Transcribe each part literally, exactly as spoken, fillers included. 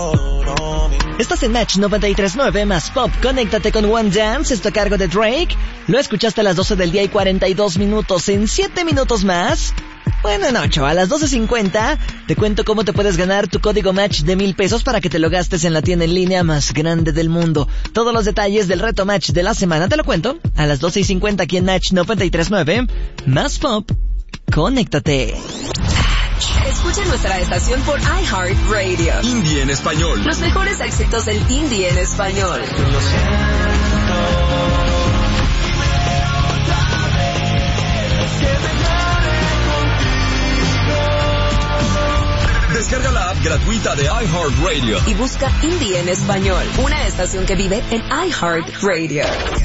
Estás en Match noventa y tres punto nueve más Pop. Conéctate con One Dance, esto a cargo de Drake. Lo escuchaste a las doce del día y cuarenta y dos minutos. En siete minutos más, bueno, en ocho, a las doce cincuenta, te cuento cómo te puedes ganar tu código Match de mil pesos para que te lo gastes en la tienda en línea más grande del mundo. Todos los detalles del reto Match de la semana te lo cuento a las doce cincuenta aquí en Match noventa y tres punto nueve más Pop. Conéctate. Escucha nuestra estación por iHeartRadio. Indie en español. Los mejores éxitos del indie en español. Lo siento. Descarga la app gratuita de iHeartRadio y busca Indie en español, una estación que vive en iHeartRadio.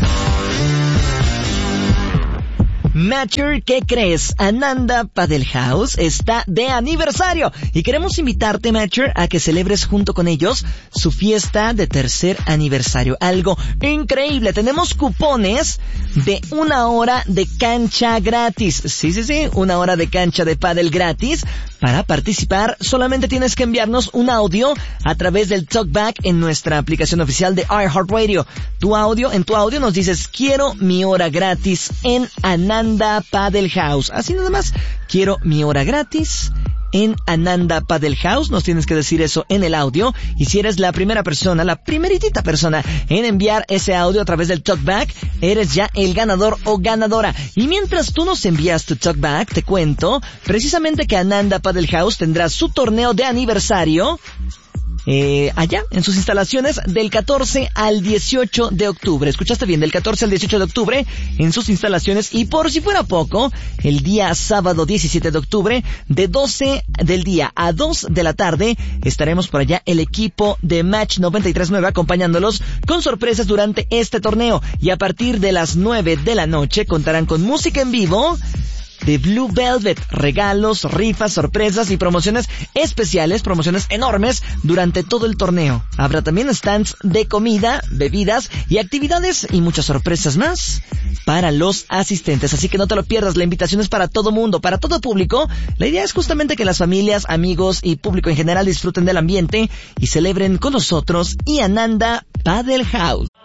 Matcher, ¿qué crees? Ananda Paddle House está de aniversario y queremos invitarte, Matcher, a que celebres junto con ellos su fiesta de tercer aniversario. Algo increíble. Tenemos cupones de una hora de cancha gratis. Sí, sí, sí, una hora de cancha de paddle gratis. Para participar, solamente tienes que enviarnos un audio a través del TalkBack en nuestra aplicación oficial de iHeartRadio. Tu audio, en tu audio nos dices, quiero mi hora gratis en Ananda Paddle House. Así nada más, quiero mi hora gratis en Ananda Paddle House. Nos tienes que decir eso en el audio. Y si eres la primera persona, la primeritita persona en enviar ese audio a través del TalkBack, eres ya el ganador o ganadora. Y mientras tú nos envías tu TalkBack, te cuento precisamente que Ananda Paddle House tendrá su torneo de aniversario Eh, allá, en sus instalaciones, del catorce al dieciocho de octubre. ¿Escuchaste bien? Del catorce al dieciocho de octubre, en sus instalaciones. Y por si fuera poco, el día sábado diecisiete de octubre, de doce del día a dos de la tarde, estaremos por allá el equipo de Match noventa y tres punto nueve acompañándolos con sorpresas durante este torneo. Y a partir de las nueve de la noche, contarán con música en vivo de Blue Velvet, regalos, rifas, sorpresas y promociones especiales, promociones enormes durante todo el torneo. Habrá también stands de comida, bebidas y actividades y muchas sorpresas más para los asistentes. Así que no te lo pierdas, la invitación es para todo mundo, para todo público. La idea es justamente que las familias, amigos y público en general disfruten del ambiente y celebren con nosotros y Ananda Paddle House.